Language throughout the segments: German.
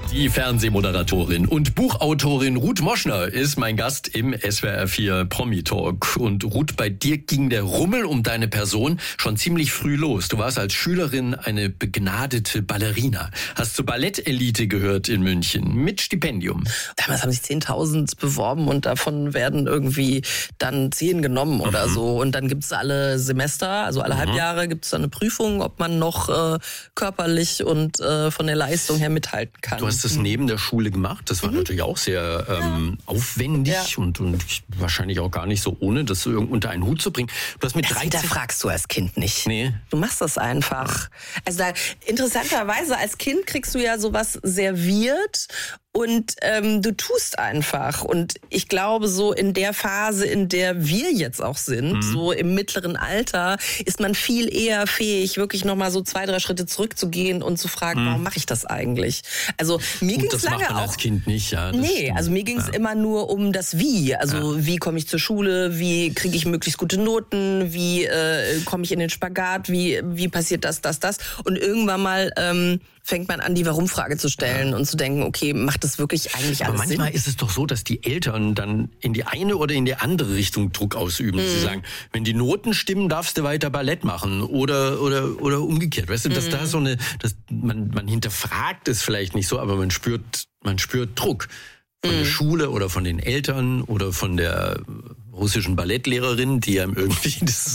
Die Fernsehmoderatorin und Buchautorin Ruth Moschner ist mein Gast im SWR 4 Promi-Talk. Und Ruth, bei dir ging der Rummel um deine Person schon ziemlich früh los. Du warst als Schülerin eine begnadete Ballerina. Hast zur Ballettelite gehört in München mit Stipendium. Damals haben sich 10.000 beworben und davon werden irgendwie dann 10 genommen oder so. Und dann gibt's alle Semester, also alle Halbjahre gibt's dann eine Prüfung, ob man noch körperlich und von der Leistung her mithalten kann. Du hast das neben der Schule gemacht. Das war natürlich auch sehr aufwendig und wahrscheinlich auch gar nicht so ohne, das so unter einen Hut zu bringen. Du hast mit 13... Da fragst du als Kind nicht. Nee. Du machst das einfach. Also da, interessanterweise als Kind kriegst du ja sowas serviert und du tust einfach. Und ich glaube, so in der Phase, in der wir jetzt auch sind, so im mittleren Alter, ist man viel eher fähig, wirklich nochmal so 2, 3 Schritte zurückzugehen und zu fragen, warum mache ich das eigentlich? Also mir ging es lange das macht man auch... als Kind nicht, ja. Nee, also mir ging es immer nur um das Wie. Also wie komme ich zur Schule, wie kriege ich möglichst gute Noten, wie komme ich in den Spagat, wie passiert das. Und irgendwann mal... fängt man an, die Warum-Frage zu stellen und zu denken, okay, macht das wirklich eigentlich alles Sinn? Aber manchmal ist es doch so, dass die Eltern dann in die eine oder in die andere Richtung Druck ausüben. Sie sagen, wenn die Noten stimmen, darfst du weiter Ballett machen oder umgekehrt. Weißt du, dass da so eine, man hinterfragt es vielleicht nicht so, aber man spürt Druck von der Schule oder von den Eltern oder von der russischen Ballettlehrerin, die einem irgendwie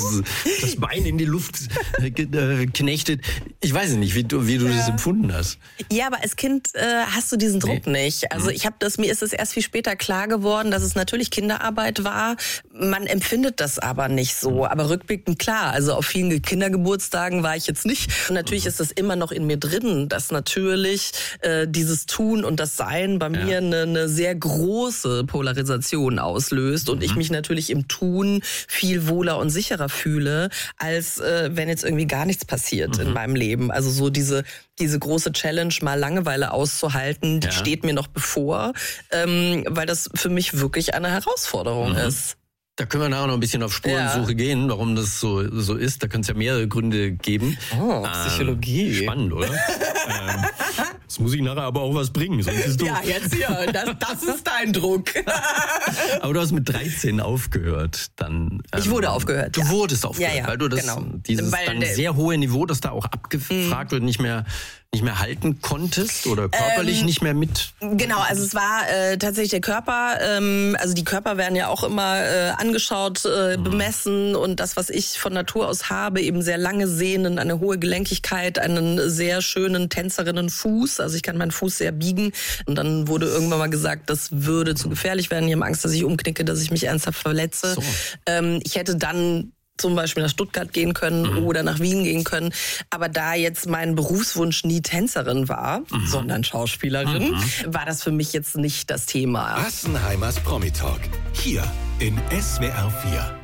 das Bein in die Luft knechtet. Ich weiß nicht, wie du das empfunden hast. Ja, aber als Kind hast du diesen Druck nicht. Also mir ist es erst viel später klar geworden, dass es natürlich Kinderarbeit war. Man empfindet das aber nicht so. Aber rückblickend klar, also auf vielen Kindergeburtstagen war ich jetzt nicht. Und natürlich ist das immer noch in mir drin, dass natürlich dieses Tun und das Sein bei mir eine sehr große Polarisation auslöst und ich mich natürlich im Tun viel wohler und sicherer fühle, als wenn jetzt irgendwie gar nichts passiert in meinem Leben. Also so diese große Challenge, mal Langeweile auszuhalten, die steht mir noch bevor, weil das für mich wirklich eine Herausforderung ist. Da können wir nachher noch ein bisschen auf Spurensuche gehen, warum das so ist. Da kann es ja mehrere Gründe geben. Oh, Psychologie. Spannend, oder? Das muss ich nachher aber auch was bringen. Sonst ist ja, jetzt hier. Das ist dein Druck. Aber du hast mit 13 aufgehört. Dann. Ich wurde aufgehört. Du wurdest aufgehört, ja, weil du dieses dann sehr hohe Niveau, das da auch abgefragt wird, nicht mehr halten konntest oder körperlich nicht mehr mit? Genau, also es war tatsächlich der Körper. Also die Körper werden ja auch immer angeschaut, bemessen und das, was ich von Natur aus habe, eben sehr lange Sehnen, eine hohe Gelenkigkeit, einen sehr schönen Tänzerinnenfuß. Also ich kann meinen Fuß sehr biegen und dann wurde irgendwann mal gesagt, das würde zu gefährlich werden. Die haben Angst, dass ich umknicke, dass ich mich ernsthaft verletze. So. Ich hätte dann zum Beispiel nach Stuttgart gehen können oder nach Wien gehen können. Aber da jetzt mein Berufswunsch nie Tänzerin war, sondern Schauspielerin, war das für mich jetzt nicht das Thema. Assenheimers Promi-Talk. Hier in SWR 4.